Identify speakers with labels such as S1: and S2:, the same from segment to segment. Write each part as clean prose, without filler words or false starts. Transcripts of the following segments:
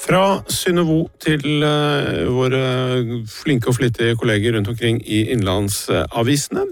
S1: Fra Synnøve til våre flinke og flittige kolleger rundt omkring i innlandsavisene.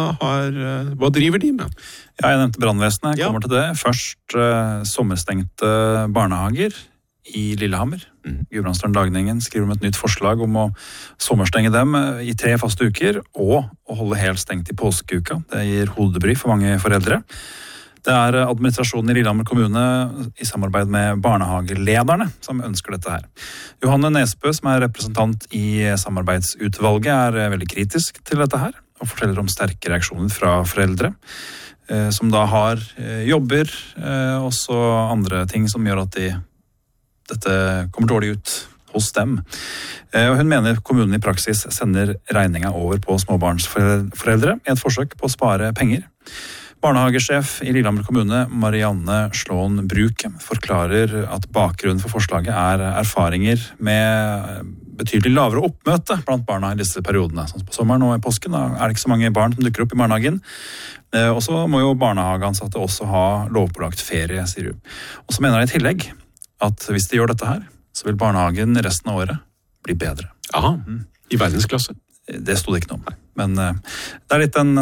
S1: Hva driver de med?
S2: Ja, jeg nevnte brannvesenet. Jeg kommer til det. Først sommerstengte barnehager i Lillehammer. Gudbrandsdølen Dagningen skriver om et nytt forslag om å sommerstenge dem i 3 faste uker, og å holde helt stengt i påskeuka. Det gir hodebry for mange foreldre. Det er administrasjonen i Lillehammer kommune i samarbeid med barnehagelederne som ønsker dette her. Johanne Nesbø, som er representant i samarbeidsutvalget, er veldig kritisk til dette her, og forteller om sterke reaksjoner fra foreldre, som da har jobber, og så andre ting som gjør at dette kommer dårlig ut hos dem. Og hun mener kommunen i praksis sender regninga over på småbarnsforeldre i et forsøk på å spare penger. Barnehagesjef i Lillehammer kommune, Marianne Slåen Bruke, forklarer at bakgrunnen for forslaget er erfaringer med betydelig lavere oppmøte blant barna i disse periodene. Sånn på sommeren og i påsken da er det ikke så mange barn som dukker opp i barnehagen. Og så må jo barnehageansatte også ha lovpålagt ferie, sier hun. Og så mener jeg i tillegg at hvis de gjør dette her, så vil barnehagen resten av året bli bedre.
S1: Aha, i verdensklasse?
S2: Det stod det ikke noe om. Men det er litt den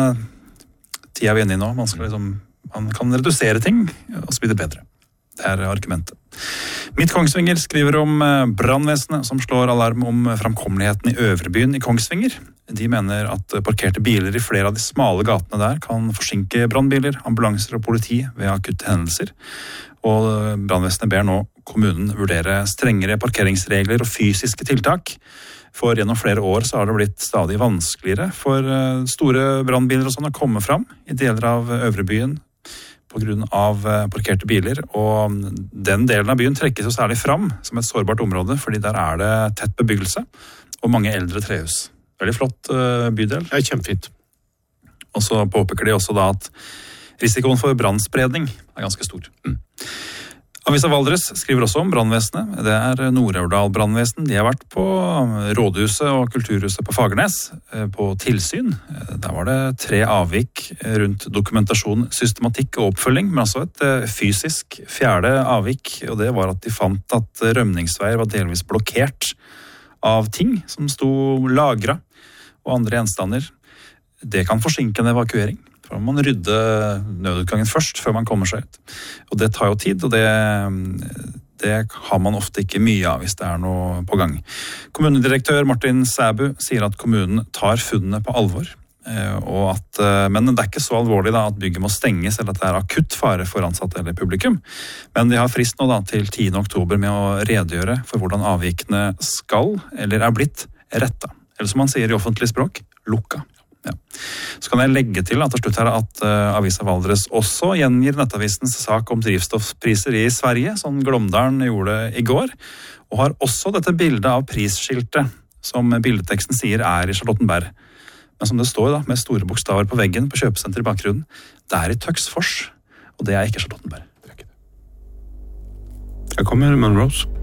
S2: tida vi er inne i nå. Man kan redusere ting, og så blir det bedre. Det er argumentet. Midt Kongsvinger skriver om brannvesenet som slår alarm om framkommeligheten i Øvrebyen i Kongsvinger. De mener at parkerte biler i flere av de smale gatene der kan forsinke brannbiler, ambulanser og politi ved akutte hendelser. Og brannvesenet ber nå kommunen vurdere strengere parkeringsregler og fysiske tiltak. For gjennom flere år så har det blitt stadig vanskeligere for store brannbiler og sånn å komme fram i deler av Øvrebyen på grunn av parkerte biler. Og den delen av byen trekkes jo særlig fram som et sårbart område, fordi der er det tett bebyggelse og mange eldre trehus. Veldig flott bydel.
S1: Det er kjempefint.
S2: Og så påpeker de også da at risikoen for brannspredning er ganske stor. Avisa Valdres skriver også om brannvesenet. Det er Nord-Aurdal brannvesen. De har vært på rådhuset og kulturhuset på Fagernes på tilsyn. Der var det 3 avvik rundt dokumentasjon, systematikk og oppfølging, men også et fysisk 4. avvik, og det var at de fant at rømningsveier var delvis blokkert av ting som sto lagret og andre gjenstander. Det kan forsinke en evakuering. Man må rydde nødutgangen først, før man kommer seg ut. Og det tar jo tid, og det har man ofte ikke mye av hvis det er noe på gang. Kommunedirektør Martin Sæbu sier at kommunen tar funnene på alvor, men det er ikke så alvorlig da at bygget må stenges, eller at det er akutt fare for ansatte eller publikum. Men de har frist nå da til 10. oktober med å redegjøre for hvordan avvikene skal, eller er blitt, rettet. Eller som man sier i offentlig språk, lukka. Ja. Så kan jeg legge til til slutt her at Avisa Valdres også gjengir Nettavisens sak om drivstoffpriser i Sverige, som Glåmdalen gjorde i går, og har også dette bildet av prisskiltet, som bildeteksten sier er i Charlottenberg. Men som det står da, med store bokstaver på veggen på kjøpesenter i bakgrunnen, det er i Töcksfors, og det er ikke Charlottenberg.
S1: Her kommer Monrose.